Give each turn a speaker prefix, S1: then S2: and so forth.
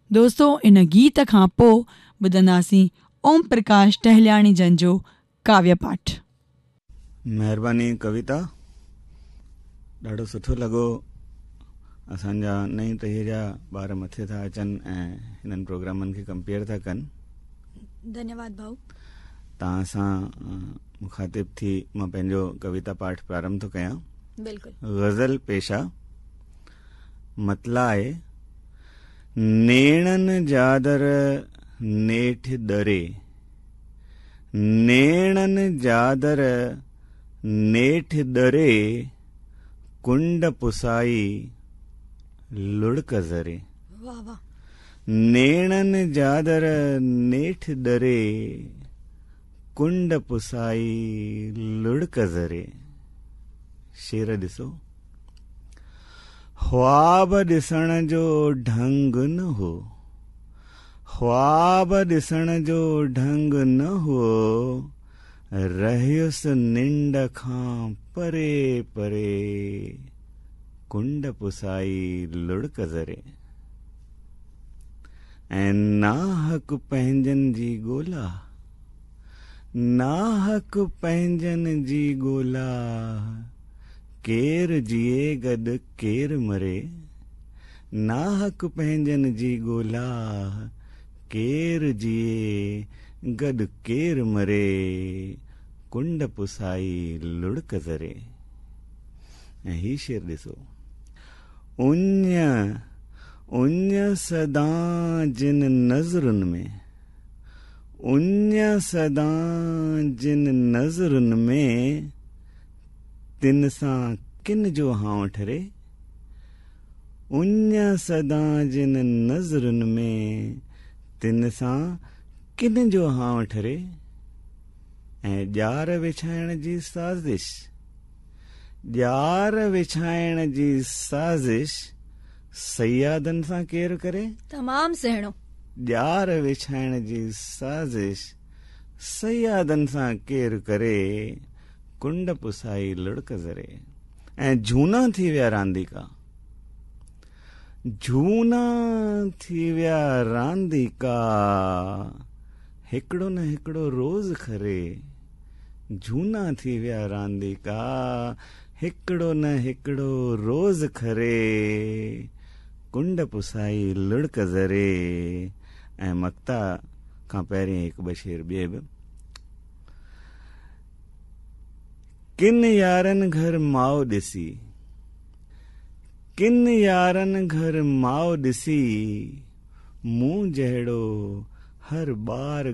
S1: दोस्तों, इन गीत खां पोइ ॿुधंदासीं ओम प्रकाश टहलियाणी जन जो काव्य पाठ।
S2: महिरबानी कविता, ॾाढो सुठो लॻो। असांजा नई टहीअ जा ॿार मथे था अचनि ऐं हिननि प्रोग्रामनि खे कंपेयर था कनि।
S3: धन्यवाद भाऊ।
S2: तव्हां सां मुखातिब थी मां पंहिंजो कविता पाठ प्रारंभ थो कयां।
S3: बिल्कुलु।
S2: गज़ल पेशा। मतला आहे नेणन जादर नेठ दरे, नेणन जादर नेठ दरे, कुंड पुसाई लुढ़क ज़रे।
S3: वाह वाह।
S2: नेणन जादर नेठ दरे, कुंड पुसाई लुढ़क ज़रे। शेर ॾिसो। ख्वाब ॾिसण जो ढंग न हो, ख्वाब ॾिसण जो ढंग न हो, रहियुसि निंड खां परे परे, कुंड पुसाई लुढ़क ज़रे। ऐं नाहक पंहिंजनि जी ॻोल्हा, नाहक पंहिंजनि जी ॻोल्हा, केर जिए गॾु केर मरे। नाहक पंहिंजनि जी ॻोल्हा, केर जिए गॾु केर मरे, कुंड पुसाई लुढ़क ज़रे। ऐं ही शेर ॾिसो। उञ उञ सदा जिन नज़रुनि में, उञ सदा जिन नज़रुनि में, तिन सां किन जो हांव ठरे। उञ सदा जिन नज़रुनि में, तिन सां किन जो हांव ठरे। ऐं ॼार विछाइण जी साज़िश, ॼार विछाइण जी साज़िश, सयादनि सां केरु करे।
S3: तमामु सुहिणो।
S2: ॼार विछाइण जी साज़िश, सयादनि सां केरु करे, कुंड पुसाई लुढ़क ज़रे। ऐं झूना थी विया रांदीका, झूना थी विया रांदीका, हिकिड़ो न हिकिड़ो रोज़ खरे। झूना थी विया रांदीका, हिकिड़ो न हिकिड़ो रोज़ खरे, कुंड पुसाई लुढ़क ज़रे। ऐं मक्ता खां पहिरीं हिकु ॿ शेर ॿिए बि। किन यारनि घर माओ ॾिसी, किन यारनि घर माओ ॾिसी, मूं जहिड़ो हर ॿार